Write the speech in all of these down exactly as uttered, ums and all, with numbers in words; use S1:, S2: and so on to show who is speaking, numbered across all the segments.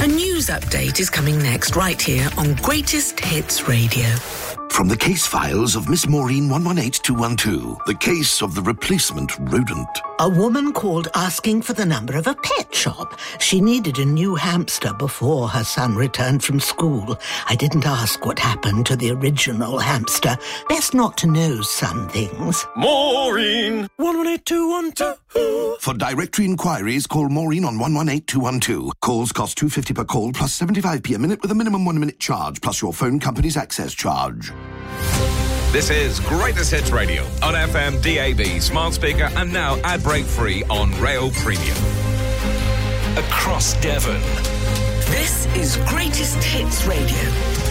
S1: A news update is coming next, right here on Greatest Hits Radio.
S2: From the case files of Miss Maureen one one eight two one two, the case of the replacement rodent.
S3: A woman called asking for the number of a pet shop. She needed a new hamster before her son returned from school. I didn't ask what happened to the original hamster. Best not to know some things.
S4: Maureen one one eight two one two.
S2: For directory inquiries, call Maureen on one one eight two one two. Calls cost two pounds fifty per call plus seventy-five p a minute with a minimum one-minute charge plus your phone company's access charge.
S4: This is Greatest Hits Radio on F M, D A B, smart speaker, and now ad-break free on Rail Premium. Across Devon.
S1: This is Greatest Hits Radio.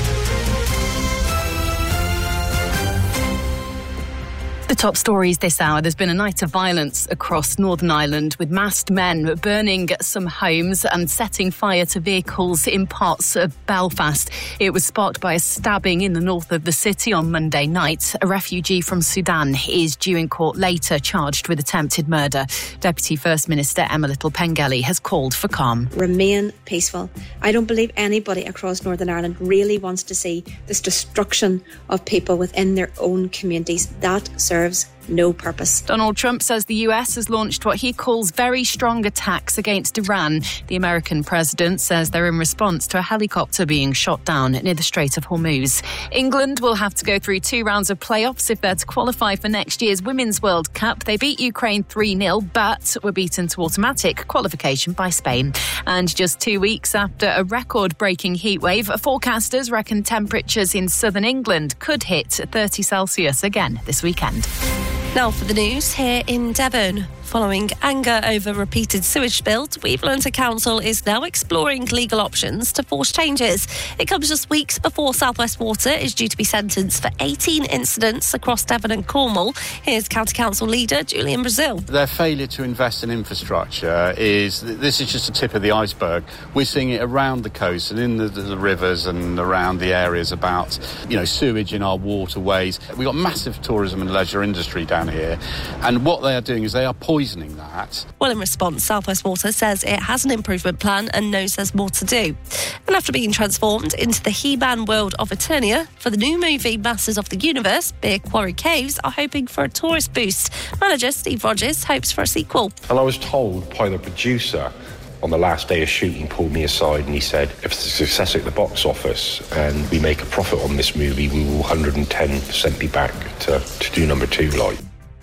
S5: The top stories this hour. There's been a night of violence across Northern Ireland with masked men burning some homes and setting fire to vehicles in parts of Belfast. It was sparked by a stabbing in the north of the city on Monday night. A refugee from Sudan is due in court later, charged with attempted murder. Deputy First Minister Emma Little-Pengelly has called for calm.
S6: Remain peaceful. I don't believe anybody across Northern Ireland really wants to see this destruction of people within their own communities. That serves no purpose.
S5: Donald Trump says the U S has launched what he calls very strong attacks against Iran. The American president says they're in response to a helicopter being shot down near the Strait of Hormuz. England will have to go through two rounds of playoffs if they're to qualify for next year's Women's World Cup. They beat Ukraine three nil, but were beaten to automatic qualification by Spain. And just two weeks after a record-breaking heatwave, forecasters reckon temperatures in southern England could hit thirty Celsius again this weekend.
S7: Now for the news here in Devon. Following anger over repeated sewage spills, we've learned a council is now exploring legal options to force changes. It comes just weeks before South West Water is due to be sentenced for eighteen incidents across Devon and Cornwall. Here's County Council leader Julian Brazil.
S8: Their failure to invest in infrastructure is, this is just the tip of the iceberg. We're seeing it around the coast and in the, the rivers and around the areas about, you know, sewage in our waterways. We've got massive tourism and leisure industry down here, and what they are doing is they are poisoning that.
S7: Well, in response, South West Water says it has an improvement plan and knows there's more to do. And after being transformed into the He-Man world of Eternia for the new movie Masters of the Universe, Beer Quarry Caves are hoping for a tourist boost. Manager Steve Rogers hopes for a sequel.
S9: And I was told by the producer on the last day of shooting, pulled me aside and he said, if it's a success at the box office and we make a profit on this movie, we will one hundred ten percent be back to, to do number two, like.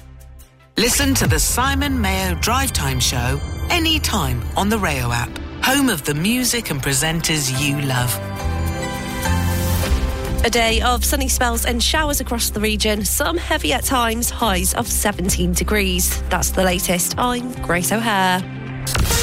S1: Listen to the Simon Mayo Drive Time Show anytime on the Rayo app, home of the music and presenters you love.
S7: A day of sunny spells and showers across the region, some heavy at times, highs of seventeen degrees. That's the latest. I'm Grace O'Hare.